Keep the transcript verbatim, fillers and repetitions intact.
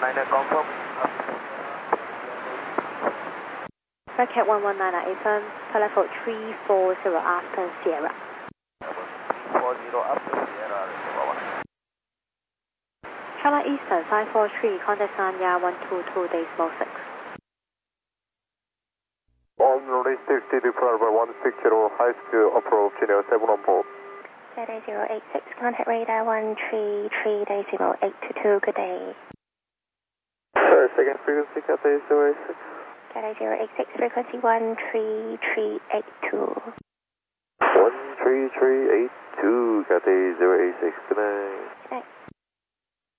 niner, confirm. Cat one one nine eight firm, telephone three four zero after Sierra. four zero after Sierra, Charlie Eastern five four three, contact Sanya one two two decimal six. On release sixty, deploy by one six zero, high speed approach, Chino seven one four. Cat zero eight six, contact radar one three three decimal eight two two, good day. Sorry, second frequency, Cat zero eight six. Cat zero eight six, frequency one three three eight two. one three three eight two, Cat zero eight six, good night. Good night.